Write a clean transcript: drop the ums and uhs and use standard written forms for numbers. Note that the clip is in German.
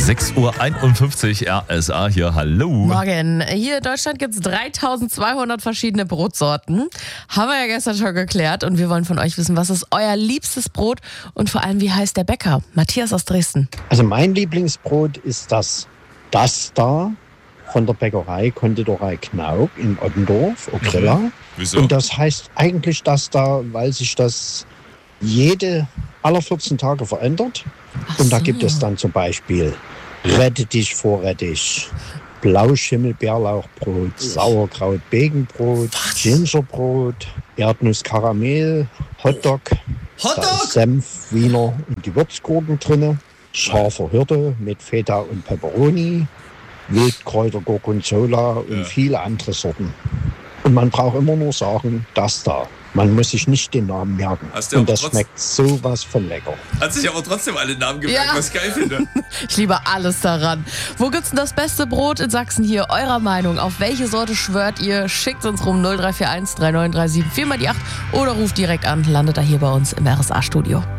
6:51 Uhr RSA hier, hallo. Morgen. Hier in Deutschland gibt es 3200 verschiedene Brotsorten. Haben wir ja gestern schon geklärt. Und wir wollen von euch wissen, was ist euer liebstes Brot und vor allem, wie heißt der Bäcker? Matthias aus Dresden. Also mein Lieblingsbrot ist das da von der Bäckerei Konditorei Knauk in Ottendorf, Okrilla. Wieso? Und das heißt eigentlich das da, weil sich das alle 14 Tage verändert. Und da gibt es dann zum Beispiel Rettich, Vorrettich, Blauschimmel-Bärlauchbrot, Sauerkraut-Begenbrot, Gingerbrot, Erdnuss-Karamell, Hotdog, da ist Senf, Wiener und die Würzgurken drinne, scharfer Hirte mit Feta und Peperoni, Wildkräuter, Gorgonzola und viele andere Sorten. Und man braucht immer nur sagen, das da. Man muss sich nicht den Namen merken. Und das schmeckt sowas von lecker. Hat sich aber trotzdem alle Namen gemerkt, was ich geil finde. Ich liebe alles daran. Wo gibt's denn das beste Brot in Sachsen hier? Eurer Meinung. Auf welche Sorte schwört ihr? Schickt uns rum 0341 3937 4 mal die 8 oder ruft direkt an. Landet da hier bei uns im RSA-Studio.